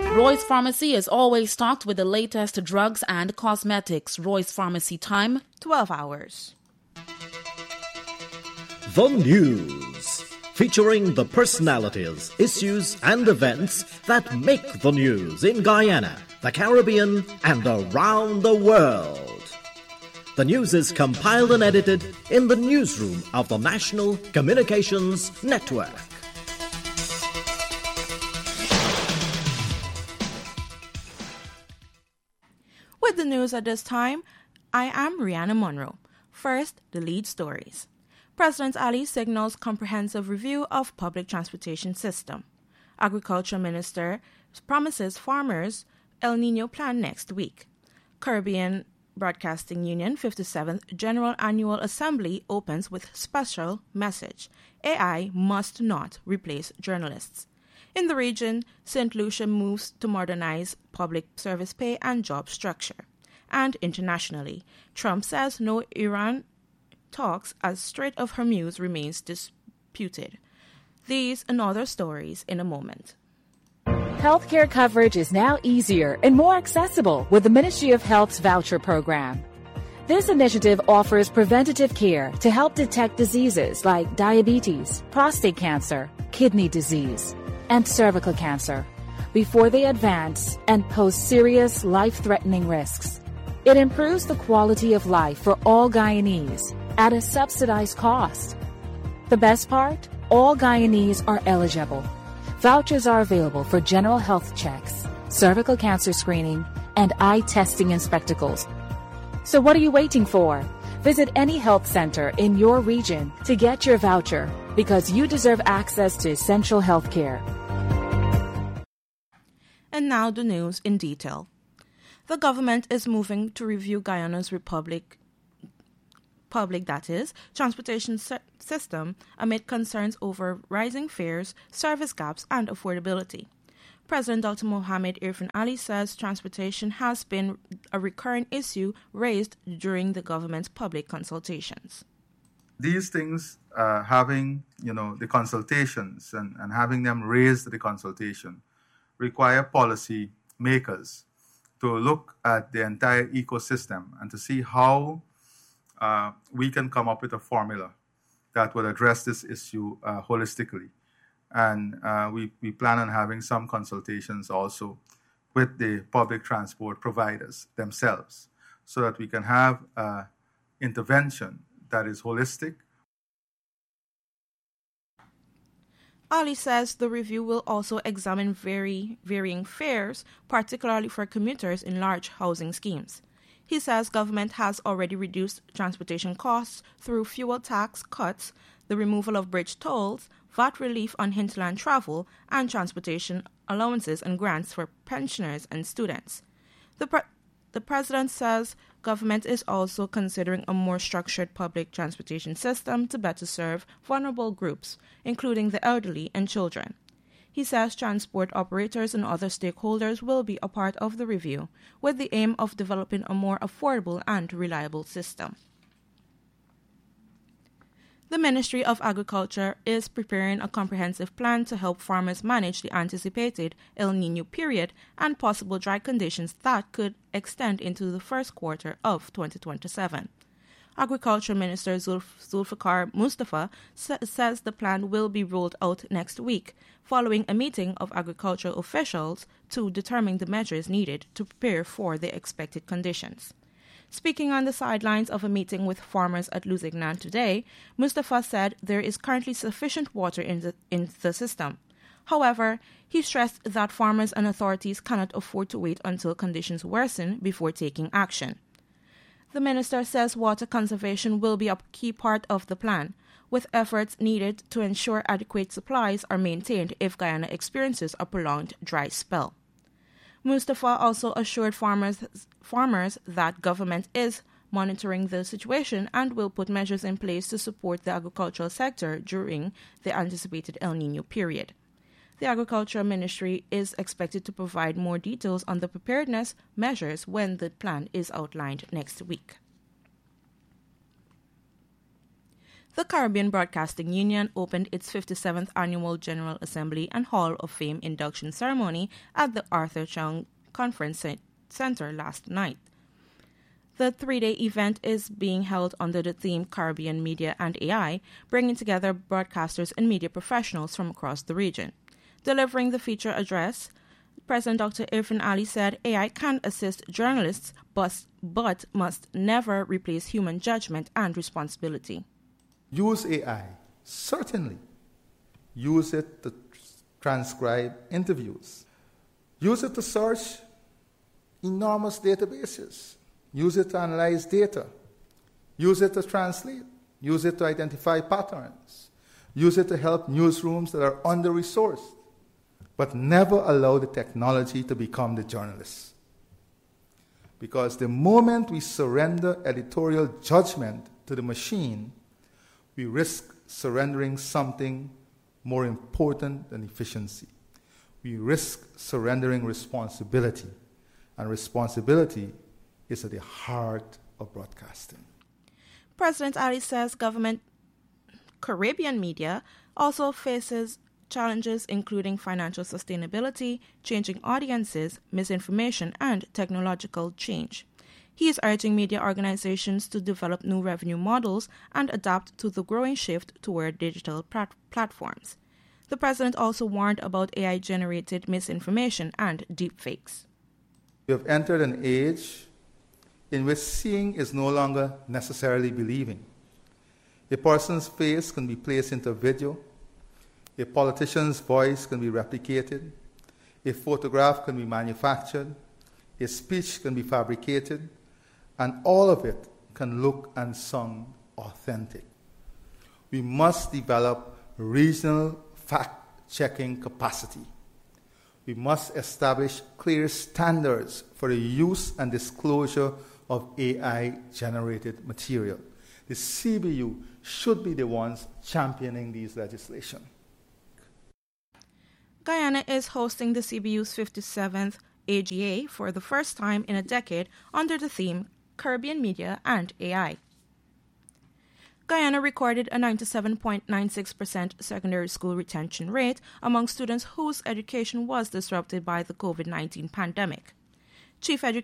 Roy's Pharmacy is always stocked with the latest drugs and cosmetics. Roy's Pharmacy time, 12 hours. The News, featuring the personalities, issues, and events that make the news in Guyana, the Caribbean, and around the world. The news is compiled and edited in the newsroom of the National Communications Network. With the news at this time, I am Rihanna Monroe. First, the lead stories. President Ali signals comprehensive review of public transportation system. Agriculture Minister promises farmers El Nino plan next week. Caribbean Broadcasting Union 57th General Annual Assembly opens with special message. AI must not replace journalists. In the region, St. Lucia moves to modernize public service pay and job structure. And internationally, Trump says no Iran talks as Strait of Hormuz remains disputed. These and other stories in a moment. Healthcare coverage is now easier and more accessible with the Ministry of Health's voucher program. This initiative offers preventative care to help detect diseases like diabetes, prostate cancer, kidney disease, and cervical cancer before they advance and pose serious life-threatening risks. It improves the quality of life for all Guyanese at a subsidized cost. The best part? All Guyanese are eligible. Vouchers are available for general health checks, cervical cancer screening, and eye testing and spectacles. So what are you waiting for? Visit any health center in your region to get your voucher because you deserve access to essential health care. And now the news in detail. The government is moving to review Guyana's transportation system amid concerns over rising fares, service gaps, and affordability. President Dr. Mohamed Irfan Ali says transportation has been a recurring issue raised during the government's public consultations. These things, having the consultations and having them raise the consultation, require policy makers to look at the entire ecosystem and to see how we can come up with a formula that will address this issue holistically. And we plan on having some consultations also with the public transport providers themselves so that we can have intervention that is holistic. Ali says the review will also examine varying fares, particularly for commuters in large housing schemes. He says government has already reduced transportation costs through fuel tax cuts, the removal of bridge tolls, VAT relief on hinterland travel, and transportation allowances and grants for pensioners and students. The president says government is also considering a more structured public transportation system to better serve vulnerable groups, including the elderly and children. He says transport operators and other stakeholders will be a part of the review, with the aim of developing a more affordable and reliable system. The Ministry of Agriculture is preparing a comprehensive plan to help farmers manage the anticipated El Niño period and possible dry conditions that could extend into the first quarter of 2027. Agriculture Minister Zulfikar Mustafa says the plan will be rolled out next week, following a meeting of agricultural officials to determine the measures needed to prepare for the expected conditions. Speaking on the sidelines of a meeting with farmers at Lusignan today, Mustafa said there is currently sufficient water in the system. However, he stressed that farmers and authorities cannot afford to wait until conditions worsen before taking action. The minister says water conservation will be a key part of the plan, with efforts needed to ensure adequate supplies are maintained if Guyana experiences a prolonged dry spell. Mustafa also assured farmers that government is monitoring the situation and will put measures in place to support the agricultural sector during the anticipated El Niño period. The Agriculture Ministry is expected to provide more details on the preparedness measures when the plan is outlined next week. The Caribbean Broadcasting Union opened its 57th Annual General Assembly and Hall of Fame induction ceremony at the Arthur Chung Conference Center last night. The 3-day event is being held under the theme Caribbean Media and AI, bringing together broadcasters and media professionals from across the region. Delivering the feature address, President Dr. Irfan Ali said AI can assist journalists but must never replace human judgment and responsibility. Use AI, certainly. Use it to transcribe interviews. Use it to search enormous databases. Use it to analyze data. Use it to translate. Use it to identify patterns. Use it to help newsrooms that are under-resourced. But never allow the technology to become the journalist. Because the moment we surrender editorial judgment to the machine, we risk surrendering something more important than efficiency. We risk surrendering responsibility, and responsibility is at the heart of broadcasting. President Ali says government Caribbean media also faces challenges including financial sustainability, changing audiences, misinformation, and technological change. He is urging media organizations to develop new revenue models and adapt to the growing shift toward digital platforms. The president also warned about AI-generated misinformation and deepfakes. We have entered an age in which seeing is no longer necessarily believing. A person's face can be placed into a video, a politician's voice can be replicated, a photograph can be manufactured, a speech can be fabricated, and all of it can look and sound authentic. We must develop regional fact-checking capacity. We must establish clear standards for the use and disclosure of AI-generated material. The CBU should be the ones championing these legislation. Guyana is hosting the CBU's 57th AGA for the first time in a decade under the theme Caribbean Media and AI. Guyana recorded a 97.96% secondary school retention rate among students whose education was disrupted by the COVID-19 pandemic. Chief